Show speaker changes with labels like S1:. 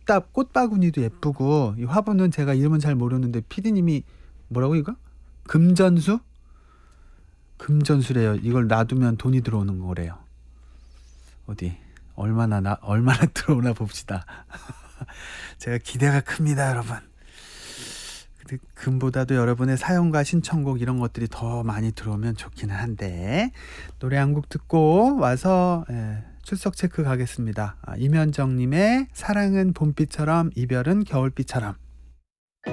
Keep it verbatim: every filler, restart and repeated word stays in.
S1: 꽃답 꽃바구니도 예쁘고, 이 화분은 제가 이름은 잘 모르는데 피디님이 뭐라고 이거? 금전수? 금전수래요. 이걸 놔두면 돈이 들어오는 거래요. 어디 얼마나 나 얼마나 들어오나 봅시다. 제가 기대가 큽니다, 여러분. 근데 금보다도 여러분의 사연과 신청곡 이런 것들이 더 많이 들어오면 좋기는 한데, 노래 한 곡 듣고 와서 예, 출석 체크 가겠습니다. 아, 임현정님의 사랑은 봄비처럼 이별은 겨울비처럼.